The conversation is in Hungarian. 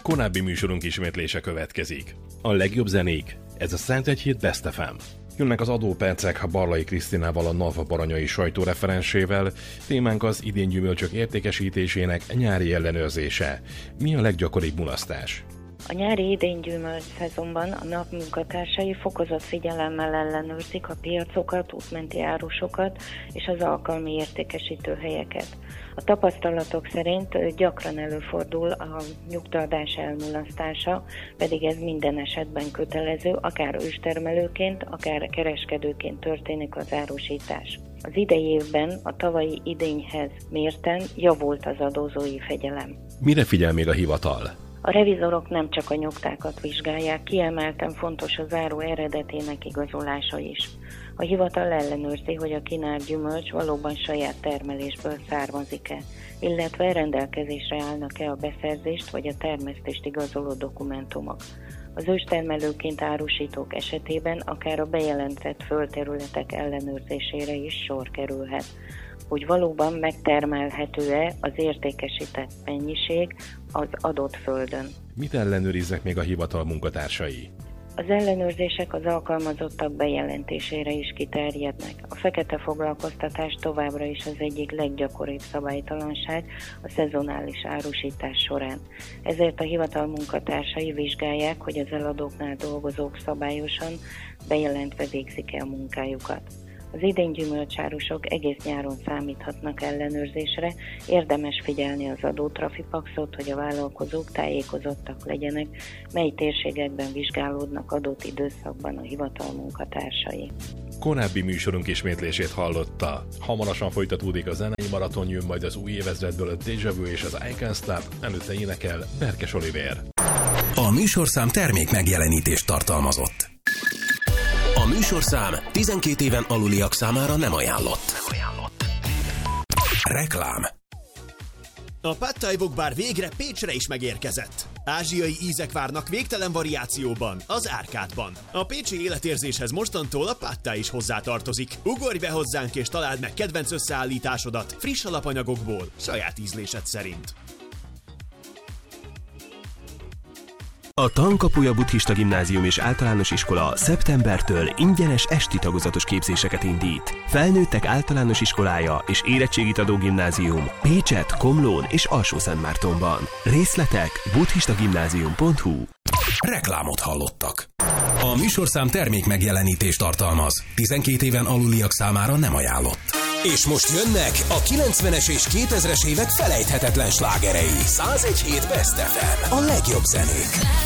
Korábbi műsorunk ismétlése következik. A legjobb zenék, ez a 101 Best FM. Jönnek az adópercek Barlai Krisztinával, a NAV baranyai sajtóreferensével. Témánk az idén gyümölcsök értékesítésének nyári ellenőrzése. Mi a leggyakoribb mulasztás? A nyári idénygyümölcs szezonban a NAV munkatársai fokozott figyelemmel ellenőrzik a piacokat, útmenti árusokat és az alkalmi értékesítőhelyeket. A tapasztalatok szerint gyakran előfordul a nyugtaadás elmulasztása, pedig ez minden esetben kötelező, akár őstermelőként, akár kereskedőként történik az árusítás. Az idei évben a tavalyi idényhez mérten javult az adózói fegyelem. Mire figyel még a hivatal? A revizorok nem csak a nyugtákat vizsgálják, kiemelten fontos az áru eredetének igazolása is. A hivatal ellenőrzi, hogy a kínált gyümölcs valóban saját termelésből származik-e, illetve rendelkezésre állnak-e a beszerzést vagy a termesztést igazoló dokumentumok. Az őstermelőként árusítók esetében akár a bejelentett földterületek ellenőrzésére is sor kerülhet, hogy valóban megtermelhető-e az értékesített mennyiség az adott földön. Mit ellenőriznek még a hivatal munkatársai? Az ellenőrzések az alkalmazottak bejelentésére is kiterjednek. A fekete foglalkoztatás továbbra is az egyik leggyakoribb szabálytalanság a szezonális árusítás során. Ezért a hivatal munkatársai vizsgálják, hogy az eladóknál dolgozók szabályosan bejelentve végzik-e a munkájukat. Az idénygyümölcsárusok egész nyáron számíthatnak ellenőrzésre, érdemes figyelni az adótrafipaxot, hogy a vállalkozók tájékozottak legyenek, mely térségekben vizsgálódnak adott időszakban a hivatal munkatársai. Korábbi műsorunk ismétlését hallotta. Hamarosan folytatódik a zenei maraton, jön majd az új évezredből a Deja Vu és az I Can't Stop, előtte énekel Berkes Olivér. A műsorszám termék megjelenítést tartalmazott. A műsorszám 12 éven aluliak számára nem ajánlott. Reklám. A Pad Thai Wok Bar végre Pécsre is megérkezett. Ázsiai ízek várnak végtelen variációban, az Árkádban. A pécsi életérzéshez mostantól a Pad Thai is hozzátartozik. Ugorj be hozzánk és találd meg kedvenc összeállításodat friss alapanyagokból, saját ízlésed szerint. A Tankapuja Buddhista Gimnázium és Általános Iskola szeptembertől ingyenes esti tagozatos képzéseket indít. Felnőttek általános iskolája és érettségit adó gimnázium Pécset, Komlón és Alsó-Szentmártonban. Részletek buddhistagimnázium.hu. Reklámot hallottak. A műsorszám termék megjelenítést tartalmaz. 12 éven aluliak számára nem ajánlott. És most jönnek a 90-es és 2000-es évek felejthetetlen slágerei. 101 Best FM. A legjobb zenék.